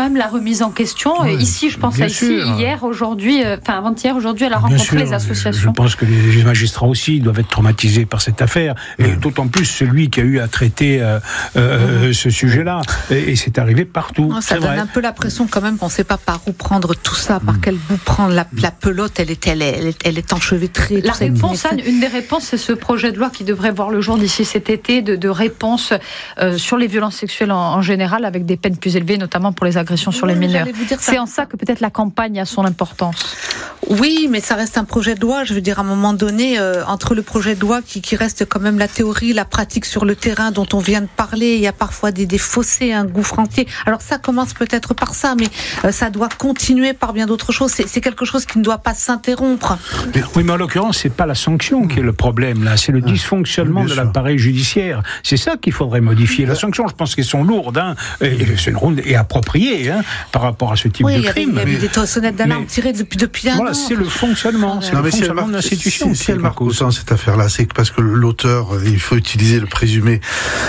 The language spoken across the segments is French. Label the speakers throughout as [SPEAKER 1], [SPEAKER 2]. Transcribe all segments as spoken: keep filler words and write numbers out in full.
[SPEAKER 1] quand même la remise en question. Oui, ici, je pense à ici, hier, aujourd'hui, enfin avant-hier, aujourd'hui, elle a rencontré sûr, les associations.
[SPEAKER 2] Je pense que les magistrats aussi doivent être traumatisés par cette affaire, et mmh. d'autant plus celui qui a eu à traiter euh, euh, mmh. ce sujet-là. Et, et c'est arrivé partout.
[SPEAKER 3] Non, ça
[SPEAKER 2] c'est
[SPEAKER 3] donne
[SPEAKER 2] vrai.
[SPEAKER 3] un peu la pression quand même qu'on ne sait pas par où prendre tout ça, par mmh. quel bout prendre. La, la pelote, elle est, elle est, elle est, elle est enchevêtrée.
[SPEAKER 1] La réponse, Anne, une des réponses, c'est ce projet de loi qui devrait voir le jour d'ici cet été, de, de réponse euh, sur les violences sexuelles en, en général, avec des peines plus élevées, notamment pour les agressions sur oui, les mineurs. C'est en ça que peut-être la campagne a son importance.
[SPEAKER 3] Oui, mais ça reste un projet de loi. Je veux dire, à un moment donné, euh, entre le projet de loi qui, qui reste quand même la théorie, la pratique sur le terrain dont on vient de parler, il y a parfois des, des fossés, un gouffre entier. Alors ça commence peut-être par ça, mais euh, ça doit continuer par bien d'autres choses. C'est, c'est quelque chose qui ne doit pas s'interrompre.
[SPEAKER 2] Mais, oui, mais en l'occurrence, c'est pas la sanction qui est le problème, là. C'est le dysfonctionnement de l'appareil judiciaire. C'est ça qu'il faudrait modifier. La sanction, je pense qu'elles sont lourdes, hein, et, c'est lourde et appropriée, hein, par rapport à ce type
[SPEAKER 3] oui,
[SPEAKER 2] de crime.
[SPEAKER 3] Il y a eu des sonnettes d'alarme tirées depuis, depuis un
[SPEAKER 2] voilà,
[SPEAKER 3] an.
[SPEAKER 2] C'est le fonctionnement, c'est non, le fonctionnement de l'institution.
[SPEAKER 4] Si, si elle marque au sens cette affaire-là, c'est parce que l'auteur, il faut utiliser le présumé,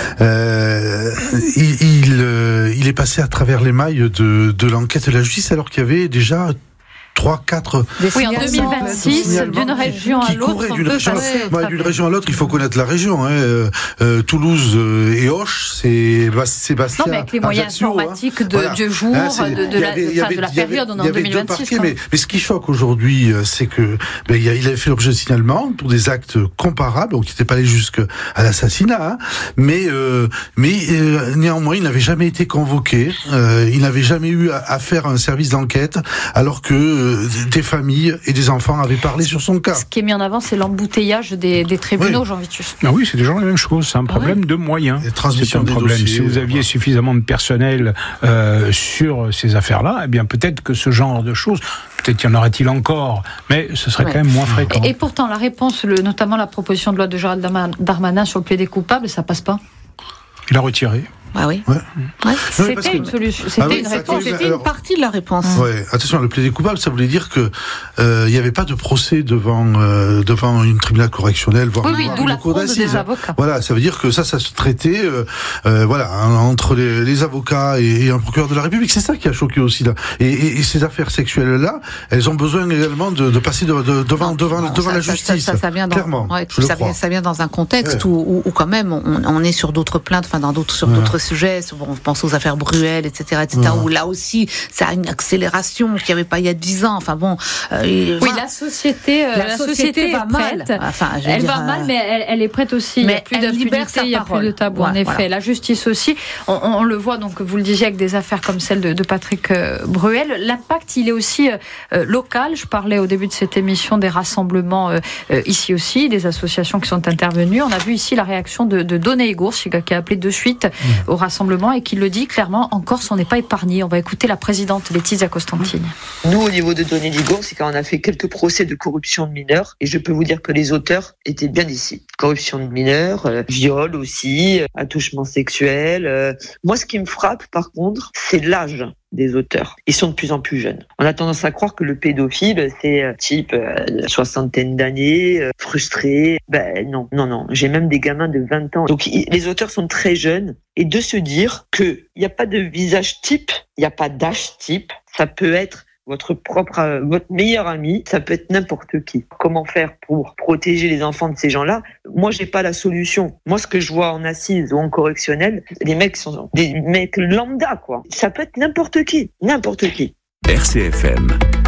[SPEAKER 4] euh, il, il, euh, il est passé à travers les mailles de, de l'enquête de la justice alors qu'il y avait déjà trois, quatre...
[SPEAKER 1] Oui, en deux mille vingt-six, d'une région à l'autre, on
[SPEAKER 4] d'une
[SPEAKER 1] peut
[SPEAKER 4] région,
[SPEAKER 1] passer...
[SPEAKER 4] bah, d'une région à l'autre, il faut connaître la région. Hein. Euh, euh, Toulouse euh, et Auch, c'est Sébastien...
[SPEAKER 1] Non, mais avec les moyens
[SPEAKER 4] Ajaccio,
[SPEAKER 1] informatiques
[SPEAKER 4] hein.
[SPEAKER 1] de,
[SPEAKER 4] voilà.
[SPEAKER 1] du jour,
[SPEAKER 4] hein,
[SPEAKER 1] de, de, la, avait, avait, de la période, on est en deux mille vingt-six.
[SPEAKER 4] Mais, mais ce qui choque aujourd'hui, c'est que ben, il, a, il avait fait l'objet de signalement pour des actes comparables, donc il n'était pas allé jusqu'à l'assassinat, hein, mais, euh, mais euh, néanmoins, il n'avait jamais été convoqué, euh, il n'avait jamais eu à, à faire un service d'enquête, alors que euh, des familles et des enfants avaient parlé sur son cas.
[SPEAKER 1] Ce qui est mis en avant, c'est l'embouteillage des, des tribunaux, oui. Jean Vitus.
[SPEAKER 2] Ah oui, c'est toujours la même chose. C'est un problème ah oui. de moyens. C'est un problème. Dossiers, si vous aviez voilà. suffisamment de personnel euh, sur ces affaires-là, eh bien peut-être que ce genre de choses, peut-être y en aurait-il encore, mais ce serait ouais. quand même moins fréquent.
[SPEAKER 1] Et, et pourtant, la réponse, le, notamment la proposition de loi de Gérald Darmanin sur le plaidé coupable, ça passe pas.
[SPEAKER 2] Il a retiré.
[SPEAKER 3] Ah oui.
[SPEAKER 4] Ouais.
[SPEAKER 3] Ouais.
[SPEAKER 1] C'était que... une solution, c'était ah oui, une réponse, c'était alors, une partie de la réponse.
[SPEAKER 4] Ouais. Attention, le plaidé coupable, ça voulait dire que il euh, n'y avait pas de procès devant euh, devant une tribunal correctionnel, voire
[SPEAKER 1] oui, oui, d'où la fraude des avocats.
[SPEAKER 4] Voilà, ça veut dire que ça, ça se traitait, euh, euh, voilà, entre les, les avocats et, et un procureur de la République. C'est ça qui a choqué aussi là. Et, et, et ces affaires sexuelles là, elles ont besoin également de, de passer de, de, devant non, devant non, devant
[SPEAKER 3] ça,
[SPEAKER 4] la justice.
[SPEAKER 3] Ça, ça, ça vient dans,
[SPEAKER 4] clairement.
[SPEAKER 3] Ouais,
[SPEAKER 4] je
[SPEAKER 3] ça,
[SPEAKER 4] le crois.
[SPEAKER 3] Vient, ça vient dans un contexte ouais. où, où, où quand même on, on est sur d'autres plaintes, enfin dans d'autres sur ouais. d'autres sujets. Bon, on pense aux affaires Bruel, et cetera, et cetera. Ouais. Où là aussi, ça a une accélération qu'il n'y avait pas il y a dix ans. Enfin bon.
[SPEAKER 1] Euh, oui, voilà. la société, euh, la, la société, société va mal. Enfin, elle dire, va euh... mal, mais elle, elle est prête aussi. Mais il n'y a plus d'impunité, il n'y a plus de tabou. Ouais, en effet, voilà. La justice aussi. On, on le voit donc, vous le disiez, avec des affaires comme celle de, de Patrick euh, Bruel. L'impact, il est aussi euh, local. Je parlais au début de cette émission des rassemblements euh, euh, ici aussi, des associations qui sont intervenues. On a vu ici la réaction de, de Donné Egours, qui a appelé de suite mmh. au rassemblement et qui le dit clairement, en Corse, on n'est pas épargné. On va écouter la présidente Laetitia Costantini.
[SPEAKER 5] Nous, au niveau de Donné Egours, c'est quand on a fait quelques procès de corruption de mineurs, et je peux vous dire que les auteurs étaient bien ici. Corruption de mineurs, euh, viol aussi, euh, attouchement sexuel. Euh. Moi, ce qui me frappe, par contre, c'est l'âge des auteurs. Ils sont de plus en plus jeunes. On a tendance à croire que le pédophile, c'est euh, type euh, soixantaine d'années, euh, frustré. Ben non, non, non. J'ai même des gamins de vingt ans. Donc y, les auteurs sont très jeunes. Et de se dire qu'il n'y a pas de visage type, il n'y a pas d'âge type, ça peut être votre propre, euh, votre meilleur ami, ça peut être n'importe qui. Comment faire pour protéger les enfants de ces gens-là? Moi, j'ai pas la solution. Moi, ce que je vois en assise ou en correctionnel, les mecs sont des mecs lambda, quoi. Ça peut être n'importe qui, n'importe qui.
[SPEAKER 6] R C F M,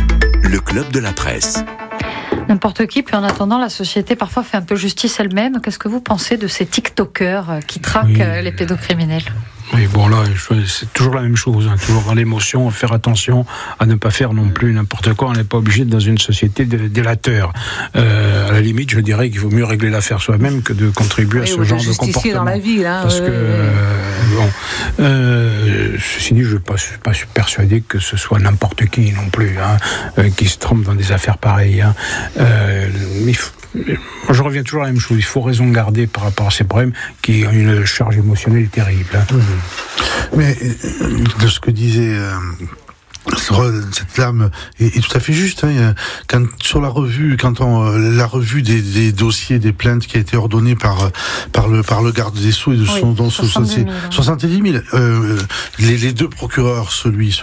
[SPEAKER 6] le club de la presse.
[SPEAKER 1] N'importe qui, puis en attendant, la société parfois fait un peu justice elle-même. Qu'est-ce que vous pensez de ces TikTokers qui traquent oui. les pédocriminels ?
[SPEAKER 2] Oui, bon là, c'est toujours la même chose, hein, toujours dans l'émotion, faire attention à ne pas faire non plus n'importe quoi. On n'est pas obligé d'être dans une société de délateurs. Euh, à la limite, je dirais qu'il vaut mieux régler l'affaire soi-même que de contribuer
[SPEAKER 3] oui,
[SPEAKER 2] à ce genre de comportement.
[SPEAKER 3] Dans la ville, hein,
[SPEAKER 2] parce
[SPEAKER 3] euh...
[SPEAKER 2] que euh, bon, euh, ceci dit, je ne suis pas, pas persuadé que ce soit n'importe qui non plus, hein, euh, qui se trompe dans des affaires pareilles. Hein. Euh, mais il faut, je reviens toujours à la même chose. Il faut raison garder par rapport à ces problèmes qui ont une charge émotionnelle terrible. Hein.
[SPEAKER 4] Mmh. Mais de ce que disait euh, cette lame est, est tout à fait juste. Hein. Quand sur la revue, quand on la revue des, des dossiers, des plaintes qui a été ordonnée par par le par le garde des Sceaux et de son oui,
[SPEAKER 1] soixante-dix mille,
[SPEAKER 4] soixante-dix mille. Euh, les, les deux procureurs, celui